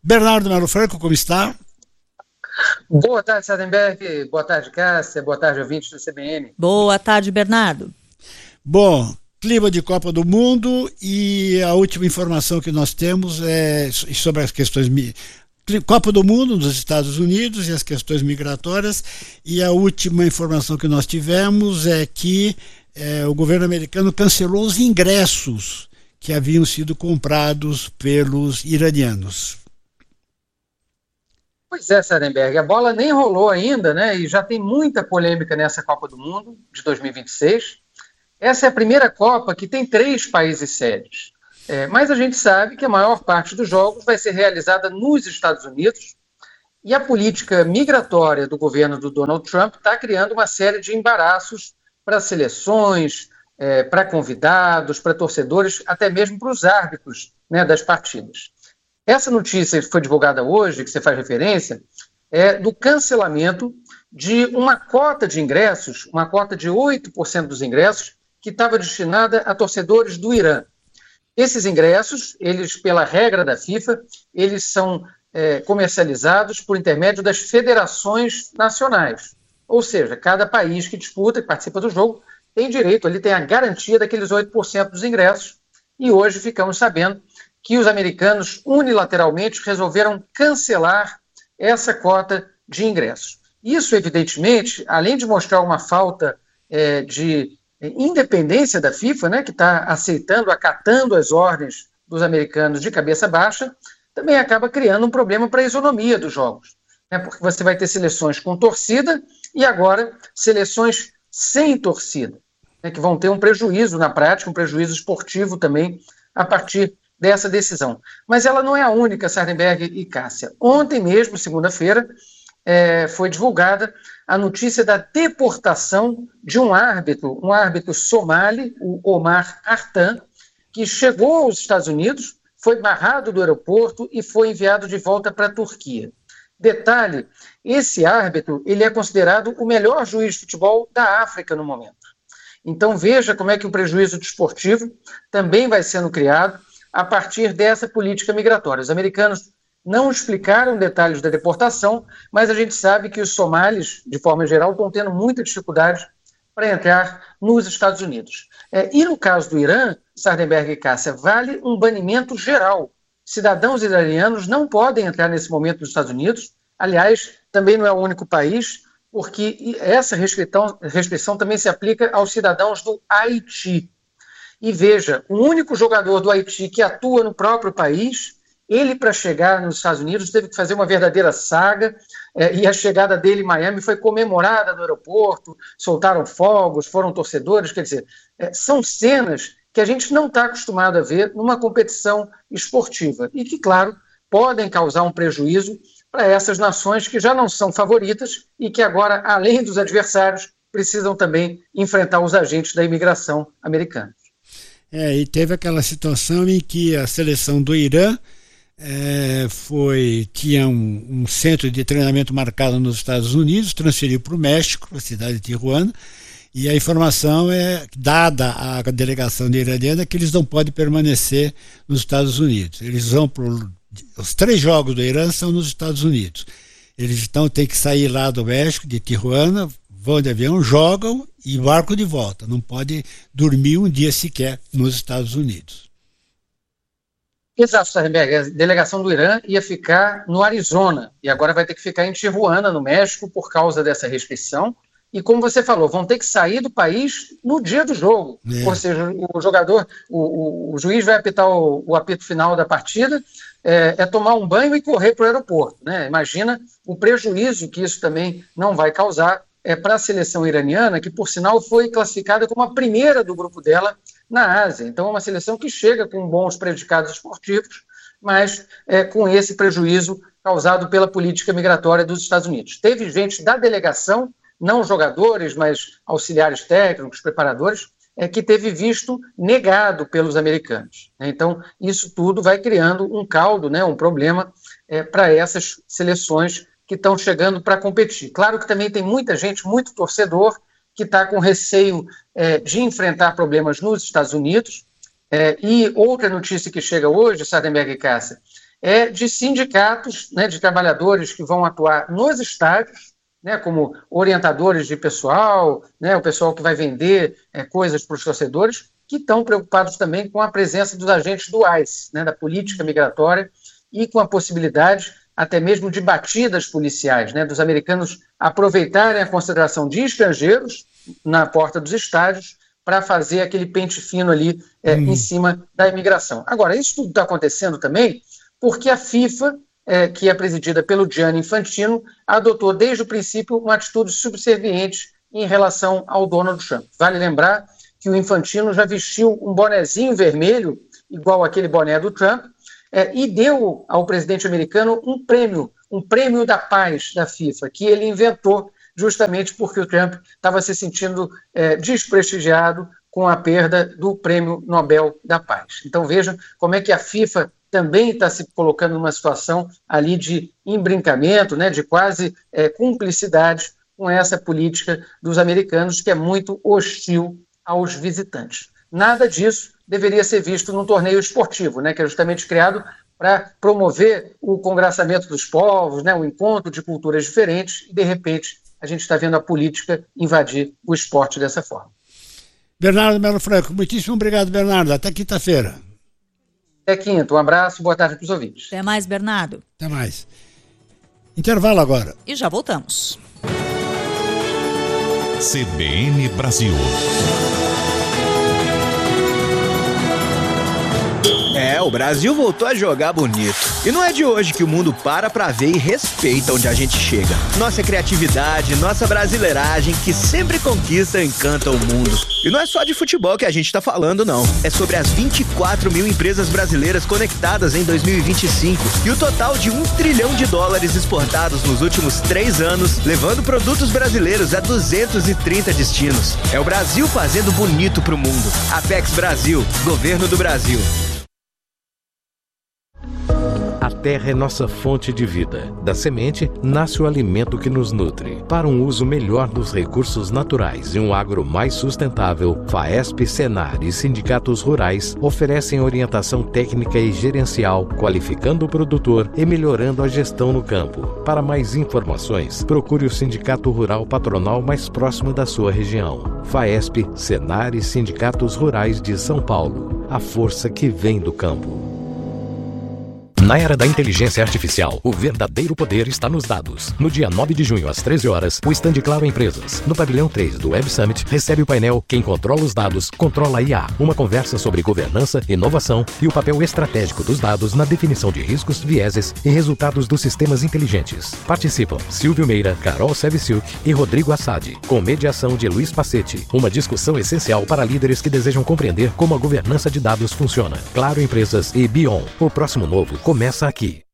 Bernardo Melo Franco, como está? Boa tarde, Sardenberg. Boa tarde, Cássia. Boa tarde, ouvintes do CBN. Boa tarde, Bernardo. Bom, clima de Copa do Mundo e a última informação que nós temos é sobre as questões Copa do Mundo nos Estados Unidos e as questões migratórias, e a última informação que nós tivemos é que o governo americano cancelou os ingressos que haviam sido comprados pelos iranianos. Pois é, Sardenberg, a bola nem rolou ainda, né? E já tem muita polêmica nessa Copa do Mundo de 2026. Essa é a primeira Copa que tem 3 países sedes. Mas a gente sabe que a maior parte dos jogos vai ser realizada nos Estados Unidos, e a política migratória do governo do Donald Trump está criando uma série de embaraços para seleções, para convidados, para torcedores, até mesmo para os árbitros, né, das partidas. Essa notícia que foi divulgada hoje, que você faz referência, é do cancelamento de uma cota de ingressos, uma cota de 8% dos ingressos, que estava destinada a torcedores do Irã. Esses ingressos, eles, pela regra da FIFA, eles são comercializados por intermédio das federações nacionais. Ou seja, cada país que disputa e participa do jogo tem direito, ele tem a garantia daqueles 8% dos ingressos. E hoje ficamos sabendo que os americanos unilateralmente resolveram cancelar essa cota de ingressos. Isso, evidentemente, além de mostrar uma falta de independência da FIFA, né, que está aceitando, acatando as ordens dos americanos de cabeça baixa, também acaba criando um problema para a isonomia dos jogos, né, porque você vai ter seleções com torcida e agora seleções sem torcida, né, que vão ter um prejuízo na prática, um prejuízo esportivo também a partir dessa decisão. Mas ela não é a única, Sardenberg e Cássia. Ontem mesmo, segunda-feira, foi divulgada a notícia da deportação de um árbitro somali, o Omar Artan, que chegou aos Estados Unidos, foi barrado do aeroporto e foi enviado de volta para a Turquia. Detalhe, esse árbitro ele é considerado o melhor juiz de futebol da África no momento. Então veja como é que o prejuízo desportivo também vai sendo criado a partir dessa política migratória. Os americanos não explicaram detalhes da deportação, mas a gente sabe que os somalis, de forma geral, estão tendo muita dificuldade para entrar nos Estados Unidos. E no caso do Irã, Sardenberg e Cássia, vale um banimento geral. Cidadãos iranianos não podem entrar nesse momento nos Estados Unidos. Aliás, também não é o único país, porque essa restrição também se aplica aos cidadãos do Haiti. E veja, o único jogador do Haiti que atua no próprio país, ele, para chegar nos Estados Unidos, teve que fazer uma verdadeira saga, e a chegada dele em Miami foi comemorada no aeroporto, soltaram fogos, foram torcedores, quer dizer, são cenas que a gente não está acostumado a ver numa competição esportiva e que, claro, podem causar um prejuízo para essas nações que já não são favoritas e que agora, além dos adversários, precisam também enfrentar os agentes da imigração americana. E teve aquela situação em que a seleção do Irã tinha um centro de treinamento marcado nos Estados Unidos, transferiu para o México, para a cidade de Tijuana, e a informação é dada à delegação iraniana que eles não podem permanecer nos Estados Unidos. Eles vão os 3 jogos do Irã são nos Estados Unidos. Eles então têm que sair lá do México, de Tijuana, vão de avião, jogam e embarcam de volta. Não pode dormir um dia sequer nos Estados Unidos. Exato, Sardenberg. A delegação do Irã ia ficar no Arizona e agora vai ter que ficar em Tijuana, no México, por causa dessa restrição. E como você falou, vão ter que sair do país no dia do jogo. Ou seja, o jogador, o juiz vai apitar o apito final da partida, tomar um banho e correr para o aeroporto, né? Imagina o prejuízo que isso também não vai causar para a seleção iraniana, que por sinal foi classificada como a primeira do grupo dela na Ásia. Então é uma seleção que chega com bons predicados esportivos, mas com esse prejuízo causado pela política migratória dos Estados Unidos. Teve gente da delegação, não jogadores, mas auxiliares técnicos, preparadores, que teve visto negado pelos americanos. Então isso tudo vai criando um caldo, né, um problema para essas seleções que estão chegando para competir. Claro que também tem muita gente, muito torcedor, que está com receio de enfrentar problemas nos Estados Unidos. E outra notícia que chega hoje, Sardenberg e Cássia, de sindicatos, né, de trabalhadores que vão atuar nos estádios, né, como orientadores de pessoal, né, o pessoal que vai vender coisas para os torcedores, que estão preocupados também com a presença dos agentes do ICE, né, da política migratória, e com a possibilidade até mesmo de batidas policiais, né, dos americanos aproveitarem a consideração de estrangeiros na porta dos estádios para fazer aquele pente fino ali em cima da imigração. Agora, isso tudo está acontecendo também porque a FIFA, que é presidida pelo Gianni Infantino, adotou desde o princípio uma atitude subserviente em relação ao Donald Trump. Vale lembrar que o Infantino já vestiu um bonezinho vermelho, igual aquele boné do Trump, e deu ao presidente americano um prêmio da paz da FIFA, que ele inventou justamente porque o Trump estava se sentindo desprestigiado com a perda do prêmio Nobel da Paz. Então vejam como é que a FIFA também está se colocando numa situação ali de embrincamento, né, de quase cumplicidade com essa política dos americanos, que é muito hostil aos visitantes. Nada disso deveria ser visto num torneio esportivo, né, que é justamente criado para promover o congraçamento dos povos, né, o encontro de culturas diferentes, e de repente a gente está vendo a política invadir o esporte dessa forma. Bernardo Melo Franco, muitíssimo obrigado, Bernardo. Até quinta-feira. Até quinta. Um abraço, boa tarde para os ouvintes. Até mais, Bernardo. Até mais. Intervalo agora. E já voltamos. CBN Brasil. O Brasil voltou a jogar bonito. E não é de hoje que o mundo para pra ver e respeita onde a gente chega. Nossa criatividade, nossa brasileiragem, que sempre conquista e encanta o mundo. E não é só de futebol que a gente tá falando, não. É sobre as 24 mil empresas brasileiras conectadas em 2025 e o total de $1 trilhão exportados nos últimos 3 anos, levando produtos brasileiros a 230 destinos. É o Brasil fazendo bonito pro mundo. Apex Brasil, Governo do Brasil. A terra é nossa fonte de vida. Da semente, nasce o alimento que nos nutre. Para um uso melhor dos recursos naturais e um agro mais sustentável, FAESP, Senar e sindicatos rurais oferecem orientação técnica e gerencial, qualificando o produtor e melhorando a gestão no campo. Para mais informações, procure o Sindicato Rural Patronal mais próximo da sua região. FAESP, Senar e sindicatos rurais de São Paulo. A força que vem do campo. Na era da inteligência artificial, o verdadeiro poder está nos dados. No dia 9 de junho, às 13 horas, o stand Claro Empresas, no pavilhão 3 do Web Summit, recebe o painel Quem Controla os Dados, Controla a IA. Uma conversa sobre governança, inovação e o papel estratégico dos dados na definição de riscos, vieses e resultados dos sistemas inteligentes. Participam Silvio Meira, Carol Sevciuk e Rodrigo Assad, com mediação de Luiz Passetti. Uma discussão essencial para líderes que desejam compreender como a governança de dados funciona. Claro Empresas e Bion. O próximo novo começa aqui.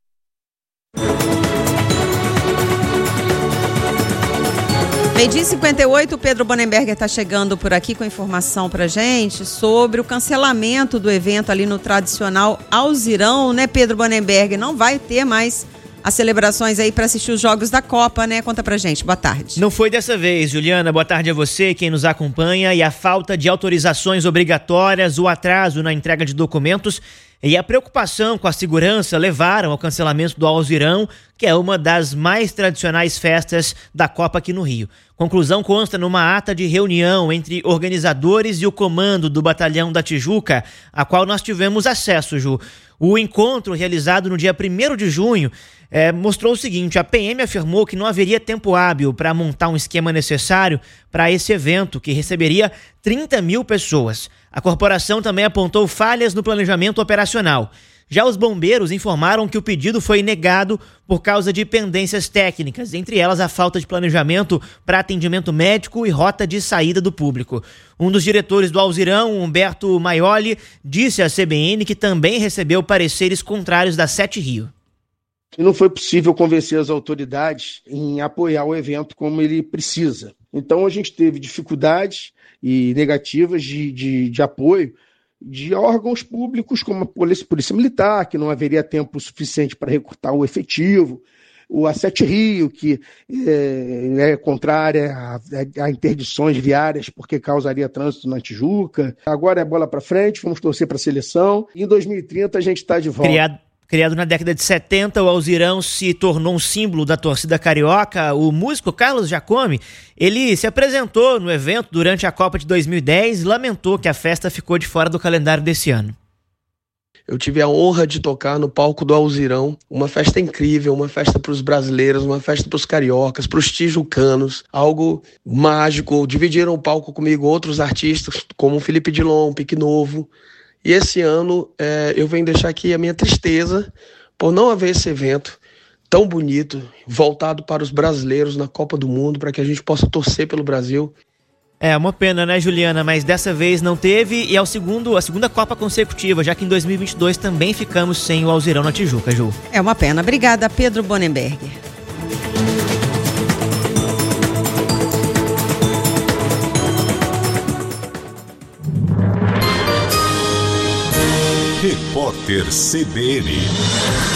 Meio-dia 58, o Pedro Bonenberger está chegando por aqui com informação pra gente sobre o cancelamento do evento ali no tradicional Alzirão, né, Pedro Bonenberger? Não vai ter mais as celebrações aí para assistir os jogos da Copa, né? Conta pra gente, boa tarde. Não foi dessa vez, Juliana, boa tarde a você, quem nos acompanha. E a falta de autorizações obrigatórias, o atraso na entrega de documentos e a preocupação com a segurança levaram ao cancelamento do Alzirão, que é uma das mais tradicionais festas da Copa aqui no Rio. Conclusão consta numa ata de reunião entre organizadores e o comando do Batalhão da Tijuca, a qual nós tivemos acesso, Ju. O encontro realizado no dia 1º de junho mostrou o seguinte: a PM afirmou que não haveria tempo hábil para montar um esquema necessário para esse evento, que receberia 30 mil pessoas. A corporação também apontou falhas no planejamento operacional. Já os bombeiros informaram que o pedido foi negado por causa de pendências técnicas, entre elas a falta de planejamento para atendimento médico e rota de saída do público. Um dos diretores do Alzirão, Humberto Maioli, disse à CBN que também recebeu pareceres contrários da Sete Rio. E não foi possível convencer as autoridades em apoiar o evento como ele precisa. Então a gente teve dificuldades e negativas de apoio de órgãos públicos como a Polícia Militar, que não haveria tempo suficiente para recrutar o efetivo, a Sete Rio, que é contrária a interdições viárias porque causaria trânsito na Tijuca. Agora é bola para frente, vamos torcer para a seleção. Em 2030 a gente está de volta. Criado na década de 70, o Alzirão se tornou um símbolo da torcida carioca. O músico Carlos Giacome, ele se apresentou no evento durante a Copa de 2010 e lamentou que a festa ficou de fora do calendário desse ano. Eu tive a honra de tocar no palco do Alzirão, uma festa incrível, uma festa para os brasileiros, uma festa para os cariocas, para os tijucanos, algo mágico. Dividiram o palco comigo outros artistas, como Felipe Dilon, Pique Novo. E esse ano eu venho deixar aqui a minha tristeza por não haver esse evento tão bonito, voltado para os brasileiros na Copa do Mundo, para que a gente possa torcer pelo Brasil. É uma pena, né, Juliana? Mas dessa vez não teve e é a segunda Copa consecutiva, já que em 2022 também ficamos sem o Alzirão na Tijuca, Ju. É uma pena. Obrigada, Pedro Bonenberger. Repórter CBN.